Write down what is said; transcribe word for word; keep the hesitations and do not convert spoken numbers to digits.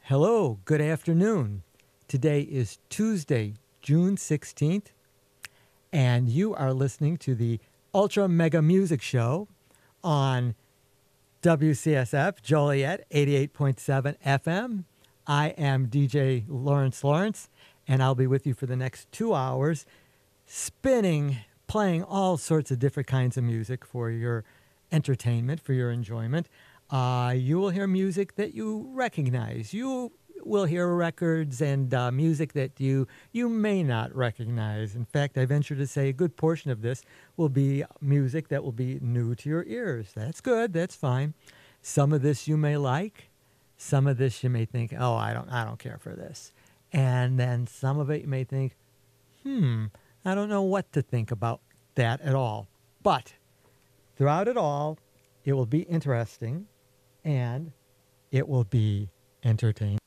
Hello, good afternoon. Today is Tuesday, June sixteenth, and you are listening to the Ultra Mega Music Show on W C S F Joliet eighty-eight point seven F M. I am D J Lawrence Lawrence, and I'll be with you for the next two hours, spinning, playing all sorts of different kinds of music for your entertainment, for your enjoyment. Uh, you will hear music that you recognize. You will hear records and uh, music that you you may not recognize. In fact, I venture to say a good portion of this will be music that will be new to your ears. That's good. That's fine. Some of this you may like. Some of this you may think, oh, I don't, I don't care for this. And then some of it you may think, hmm, I don't know what to think about that at all. But throughout it all, it will be interesting. And it will be entertaining.